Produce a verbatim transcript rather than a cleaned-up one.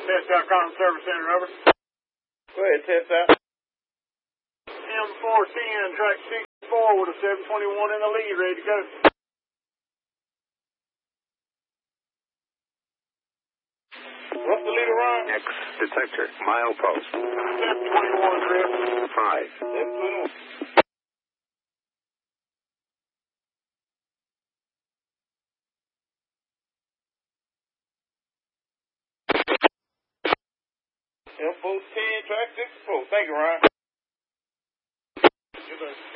Test out Collins Service Center, over. Go ahead, test out. M four ten, track sixty-four with a seven twenty-one in the lead, ready to go. What's the leader, Ryan? X detector, milepost. seven twenty-one, Chris. Five. seven twenty-one. M four ten, track sixty-four. Thank you, Ryan. Good day.